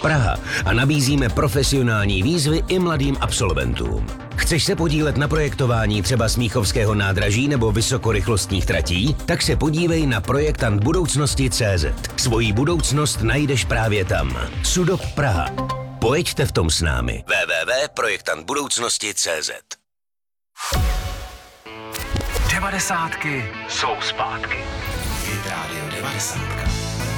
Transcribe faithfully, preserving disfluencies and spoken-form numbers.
Praha a nabízíme profesionální výzvy i mladým absolventům. Chceš se podílet na projektování třeba Smíchovského nádraží nebo vysokorychlostních tratí? Tak se podívej na projektant budoucnosti tečka cé zet. Svoji budoucnost najdeš právě tam. Sudop Praha. Pojeďte v tom s námi. w w w tečka projektant budoucnosti tečka cé zet. Devadesátky jsou zpátky. Hit Radio devadesátka.